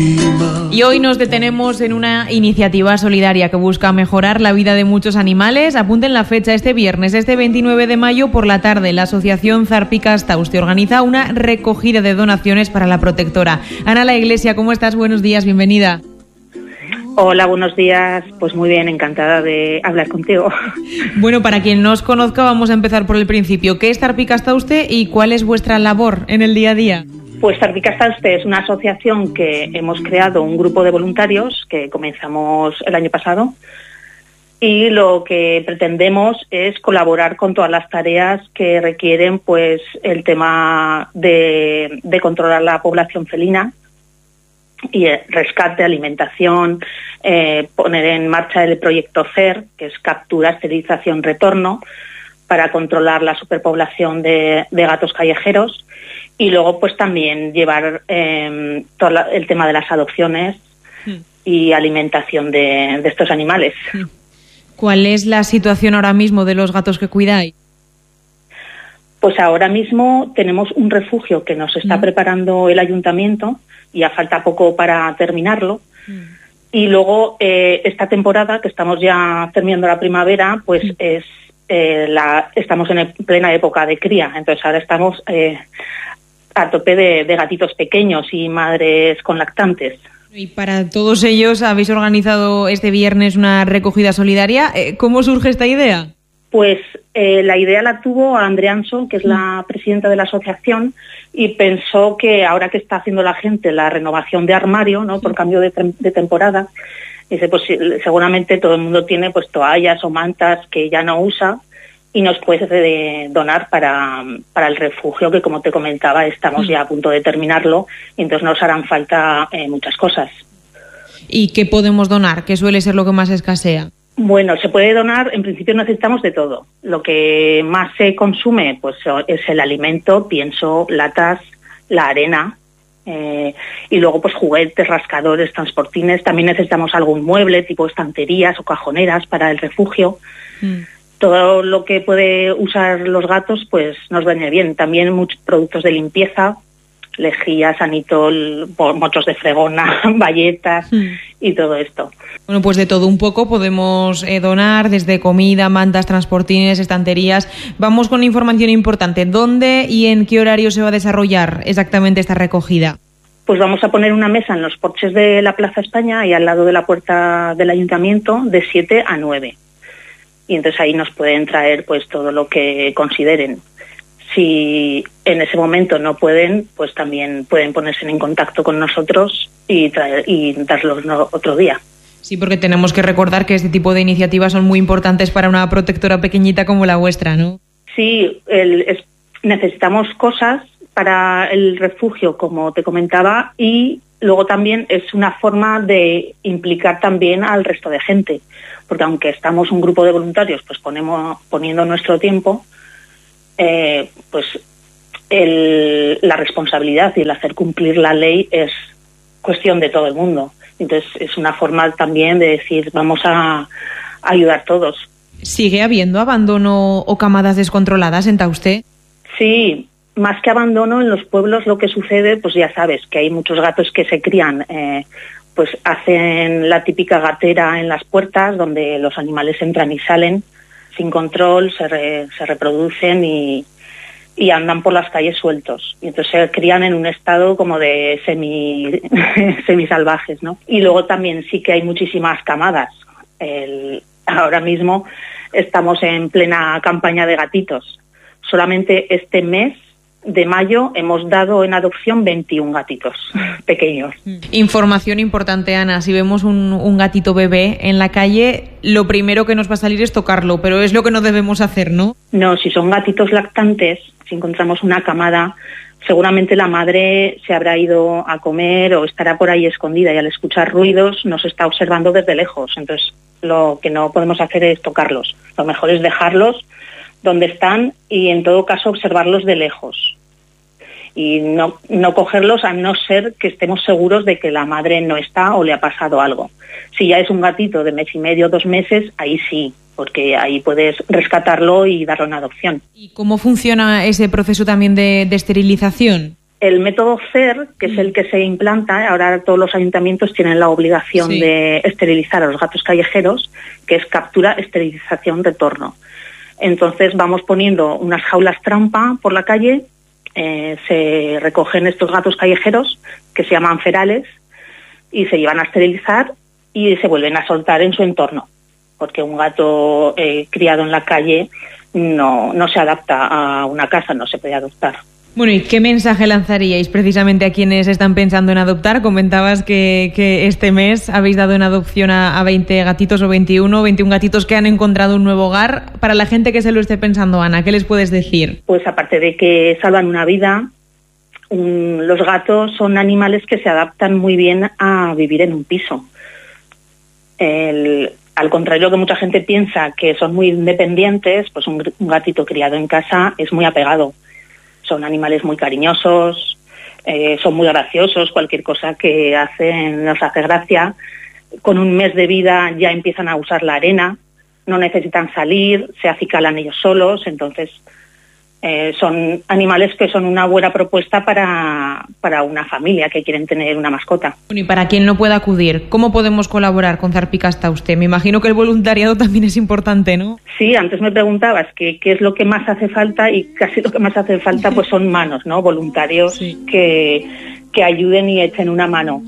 Y hoy nos detenemos en una iniciativa solidaria que busca mejorar la vida de muchos animales. Apunten la fecha: este viernes, este 29 de mayo por la tarde, la asociación Zarpicas Tauste organiza una recogida de donaciones para la protectora. Ana La Iglesia, ¿cómo estás? Buenos días, bienvenida. Hola, buenos días. Pues muy bien, encantada de hablar contigo. Bueno, para quien no os conozca, vamos a empezar por el principio. ¿Qué es Zarpicas Tauste y cuál es vuestra labor en el día a día? Pues Zarpicas Tauste es una asociación que hemos creado, un grupo de voluntarios que comenzamos el año pasado, y lo que pretendemos es colaborar con todas las tareas que requieren pues el tema de controlar la población felina y rescate, alimentación, poner en marcha el proyecto CER, que es captura, esterilización, retorno, para controlar la superpoblación de gatos callejeros. Y luego, pues también llevar todo el tema de las adopciones y alimentación de estos animales. ¿Cuál es la situación ahora mismo de los gatos que cuidáis? Pues ahora mismo tenemos un refugio que nos está preparando el ayuntamiento, ya falta poco para terminarlo. Y luego, esta temporada, que estamos ya terminando la primavera, pues estamos en plena época de cría. Entonces ahora estamos a tope de gatitos pequeños y madres con lactantes. Y para todos ellos habéis organizado este viernes una recogida solidaria. ¿Cómo surge esta idea? Pues la idea la tuvo Andrea Anson, que es la presidenta de la asociación, y pensó que ahora que está haciendo la gente la renovación de armario, ¿no?, por cambio de temporada, dice, pues seguramente todo el mundo tiene pues toallas o mantas que ya no usa, y nos puede donar para el refugio, que como te comentaba estamos ya a punto de terminarlo, y entonces nos harán falta muchas cosas. ¿Y qué podemos donar? ¿Qué suele ser lo que más escasea? Bueno, se puede donar, en principio necesitamos de todo. Lo que más se consume pues es el alimento, pienso, latas, la arena, y luego pues juguetes, rascadores, transportines. También necesitamos algún mueble tipo estanterías o cajoneras para el refugio. Todo lo que puede usar los gatos pues nos viene bien. También muchos productos de limpieza, lejía, sanitol, mochos de fregona, bayetas y todo esto. Bueno, pues de todo un poco podemos donar, desde comida, mantas, transportines, estanterías. Vamos con información importante. ¿Dónde y en qué horario se va a desarrollar exactamente esta recogida? Pues vamos a poner una mesa en los porches de la Plaza España y al lado de la puerta del ayuntamiento de 7 a 9. Y entonces ahí nos pueden traer pues todo lo que consideren. Si en ese momento no pueden, pues también pueden ponerse en contacto con nosotros y darlos otro día. Sí, porque tenemos que recordar que este tipo de iniciativas son muy importantes para una protectora pequeñita como la vuestra, ¿no? Sí, necesitamos cosas para el refugio, como te comentaba, y luego también es una forma de implicar también al resto de gente, porque aunque estamos un grupo de voluntarios, pues poniendo nuestro tiempo, pues la responsabilidad y el hacer cumplir la ley es cuestión de todo el mundo. Entonces es una forma también de decir, vamos a ayudar todos. ¿Sigue habiendo abandono o camadas descontroladas en Tauste? Sí, más que abandono, en los pueblos lo que sucede, pues ya sabes, que hay muchos gatos que se crían, pues hacen la típica gatera en las puertas donde los animales entran y salen sin control, se reproducen y andan por las calles sueltos. Y entonces se crían en un estado como de semisalvajes, ¿no? Y luego también sí que hay muchísimas camadas. Ahora mismo estamos en plena campaña de gatitos. Solamente este mes de mayo hemos dado en adopción 21 gatitos pequeños. Información importante, Ana. Si vemos un gatito bebé en la calle, lo primero que nos va a salir es tocarlo, pero es lo que no debemos hacer, ¿no? No, si son gatitos lactantes, si encontramos una camada, seguramente la madre se habrá ido a comer o estará por ahí escondida y al escuchar ruidos nos está observando desde lejos. Entonces, lo que no podemos hacer es tocarlos. Lo mejor es dejarlos donde están y en todo caso observarlos de lejos y no cogerlos a no ser que estemos seguros de que la madre no está o le ha pasado algo. Si ya es un gatito de mes y medio, 2 meses, ahí sí, porque ahí puedes rescatarlo y darlo en adopción. ¿Y cómo funciona ese proceso también de esterilización? el método CER, que es el que se implanta, ahora todos los ayuntamientos tienen la obligación de esterilizar a los gatos callejeros, que es captura, esterilización, retorno. Entonces vamos poniendo unas jaulas trampa por la calle, se recogen estos gatos callejeros, que se llaman ferales, y se llevan a esterilizar y se vuelven a soltar en su entorno, porque un gato criado en la calle no se adapta a una casa, no se puede adoptar. Bueno, ¿y qué mensaje lanzaríais precisamente a quienes están pensando en adoptar? Comentabas que este mes habéis dado en adopción a 20 gatitos o 21 gatitos que han encontrado un nuevo hogar. Para la gente que se lo esté pensando, Ana, ¿qué les puedes decir? Pues aparte de que salvan una vida, los gatos son animales que se adaptan muy bien a vivir en un piso. Al contrario que mucha gente piensa que son muy independientes, pues un gatito criado en casa es muy apegado. Son animales muy cariñosos, son muy graciosos, cualquier cosa que hacen nos hace gracia. Con un mes de vida ya empiezan a usar la arena, no necesitan salir, se acicalan ellos solos, entonces son animales que son una buena propuesta para una familia que quieren tener una mascota. Y para quien no pueda acudir, ¿cómo podemos colaborar con Zarpicastauste? Me imagino que el voluntariado también es importante, ¿no? Sí, antes me preguntabas qué es lo que más hace falta, y casi lo que más hace falta pues son manos, ¿no? Voluntarios que ayuden y echen una mano.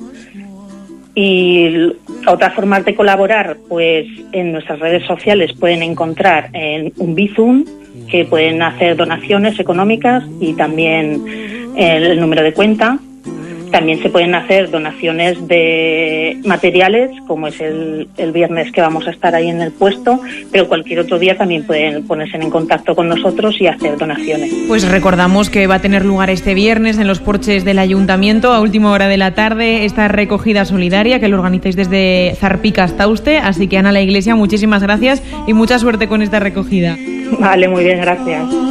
Y otras formas de colaborar, pues en nuestras redes sociales pueden encontrar un Bizum, que pueden hacer donaciones económicas, y también el número de cuenta. También se pueden hacer donaciones de materiales, como es el viernes que vamos a estar ahí en el puesto, pero cualquier otro día también pueden ponerse en contacto con nosotros y hacer donaciones. Pues recordamos que va a tener lugar este viernes en los porches del Ayuntamiento a última hora de la tarde esta recogida solidaria que lo organizáis desde Zarpicastauste. Así que, Ana La Iglesia, muchísimas gracias y mucha suerte con esta recogida. Vale, muy bien, gracias.